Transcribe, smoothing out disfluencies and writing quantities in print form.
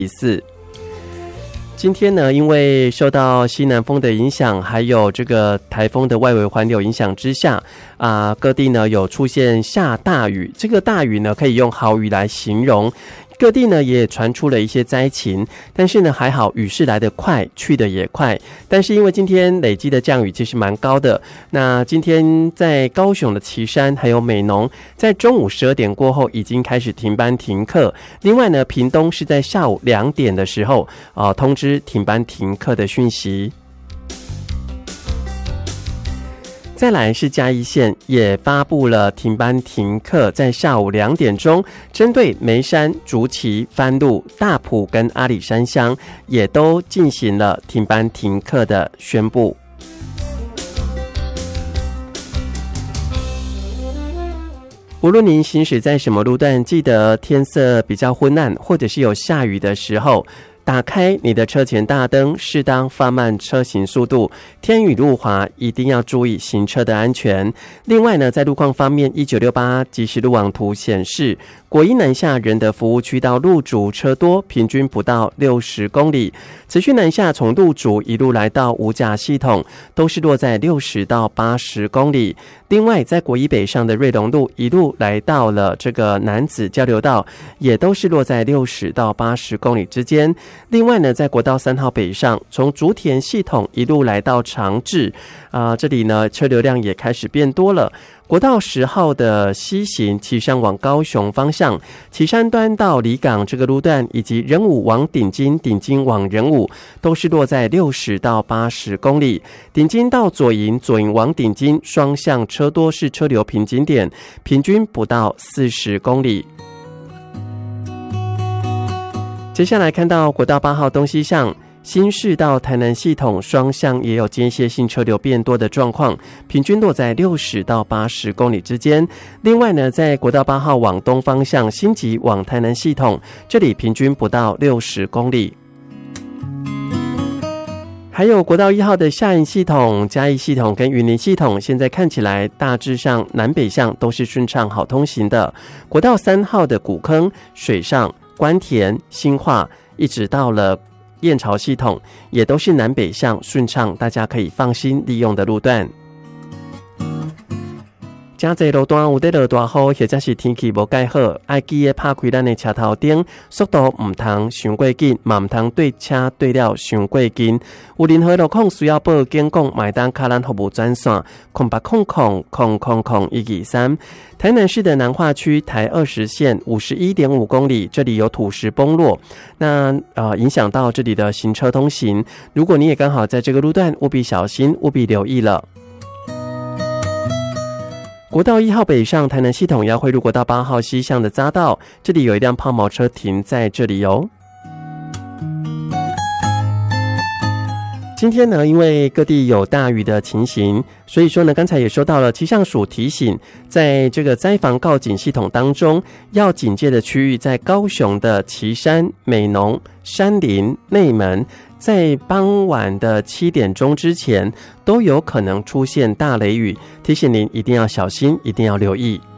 4。今天呢，因为受到西南风的影响，还有这个台风的外围环流影响之下，各地呢有出现下大雨。这个大雨呢，可以用豪雨来形容。各地呢也传出了一些灾情，但是呢还好雨势来得快，去得也快。但是因为今天累积的降雨其实蛮高的，那今天在高雄的旗山还有美浓，在中午12点过后已经开始停班停课。另外呢，屏东是在下午2点的时候通知停班停课的讯息。再来是嘉义县也发布了停班停课，在下午2点钟，针对梅山、竹崎、番路、大埔跟阿里山乡也都进行了停班停课的宣布。无论您行驶在什么路段，记得天色比较昏暗或者是有下雨的时候，打开你的车前大灯，适当放慢车行速度。天雨路滑，一定要注意行车的安全。另外呢，在路况方面，1968即时路网图显示，国一南下仁德服务区到路竹车多，平均不到60公里。持续南下，从路竹一路来到五甲系统，都是落在60到80公里。另外，在国一北上的瑞隆路一路来到了这个楠梓交流道，也都是落在60到80公里之间。另外呢，在国道3号北上，从竹田系统一路来到长治，这里呢车流量也开始变多了。国道10号的西行旗山往高雄方向，旗山端到离港这个路段，以及仁武往顶金、顶金往仁武，都是落在60到80公里。顶金到左营、左营往顶金双向车多，是车流瓶颈点，平均不到40公里。接下来看到国道8号东西向新市到台南系统双向也有间歇性车流变多的状况，平均落在60到80公里之间。另外呢，在国道8号往东方向新集往台南系统，这里平均不到60公里。还有国道1号的下营系统、嘉义系统跟云林系统，现在看起来大致上南北向都是顺畅好通行的。国道3号的古坑、水上、关田、新化，一直到了燕巢系统，也都是南北向顺畅，大家可以放心利用的路段。真侪路段有在落大雨，或者是天气无介好，爱记得拍开咱的车头灯，速度唔通伤过紧，嘛唔通对车对了伤过紧。有任何路况需要报警讲，买单卡咱服务专线080000000123。台南市的南化区台20线51.5公里，这里有土石崩落，那影响到这里的行车通行。如果你也刚好在这个路段，务必小心，务必留意了。国道1号北上台南系统要汇入国道8号西向的匝道，这里有一辆抛锚车停在这里哦。今天呢，因为各地有大雨的情形，所以说呢，刚才也收到了气象署提醒，在这个灾防告警系统当中，要警戒的区域在高雄的旗山、美浓、山林、内门，在傍晚的7点钟之前都有可能出现大雷雨，提醒您一定要小心，一定要留意。